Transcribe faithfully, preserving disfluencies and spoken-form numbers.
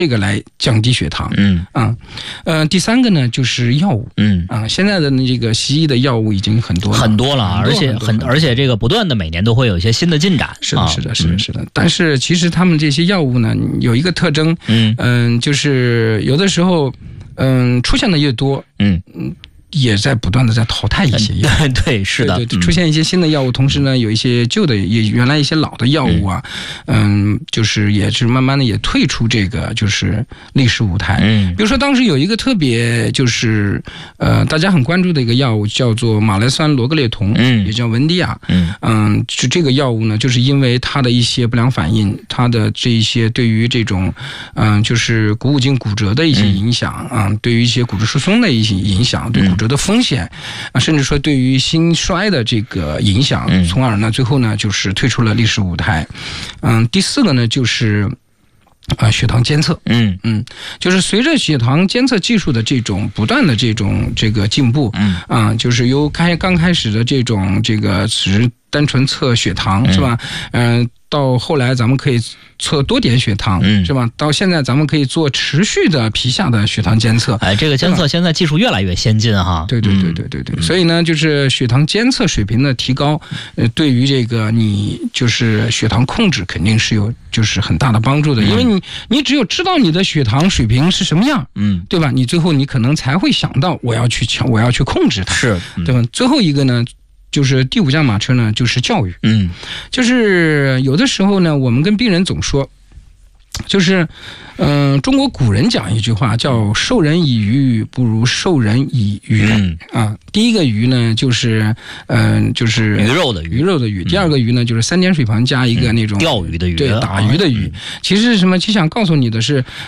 这个来降低血糖。 嗯啊，呃，第三个呢就是药物。 嗯啊，现在的这个西医的药物已经很多了很多了，而且很而且这个不断的每年都会有一些新的进展。 是的，是的，是的，是的。但是其实他们这些药物呢，有一个特征， 嗯嗯，就是有的时候，嗯，出现的越多， 嗯嗯。也在不断的在淘汰一些药物， 对，是的， 对对，出现一些新的药物，同时呢，有一些旧的，也原来一些老的药物啊，嗯，就是也是慢慢的也退出这个就是历史舞台。 嗯， 比如说当时有一个特别就是呃大家很关注的一个药物叫做马来酸罗格列酮， 嗯， 也叫文迪亚， 嗯嗯，就这个药物呢，就是因为它的一些不良反应，它的这一些对于这种嗯就是股五筋骨折的一些影响啊、嗯，对于一些骨质疏松的一些影响，对骨折的风险啊，甚至说对于心衰的这个影响，从而呢，最后呢就是退出了历史舞台。嗯，第四个呢就是啊，血糖监测， 嗯嗯，就是随着血糖监测技术的这种不断的这种这个进步，嗯啊，就是由开刚开始的这种这个只是单纯测血糖、嗯、是吧？嗯、呃，到后来咱们可以测多点血糖，嗯，是吧？到现在咱们可以做持续的皮下的血糖监测， 哎，这个监测现在技术越来越先进哈。 对对对对对对，嗯、所以呢，就是血糖监测水平的提高，呃，对于这个你就是血糖控制肯定是有就是很大的帮助的，嗯、因为你你只有知道你的血糖水平是什么样，嗯，对吧？你最后你可能才会想到我要去强，我要去控制它， 是， 嗯、对吧？最后一个呢。就是第五驾马车呢，就是教育。嗯，就是有的时候呢，我们跟病人总说，就是嗯、呃，中国古人讲一句话叫“授人以鱼，不如授人以渔”。嗯啊，第一个鱼呢，就是嗯、呃，就是鱼肉的鱼， 鱼肉的鱼。第二个鱼呢，就是三点水旁加一个那种、 嗯、钓鱼的鱼， 对，打鱼的鱼。其实是什么？其实想告诉你的是，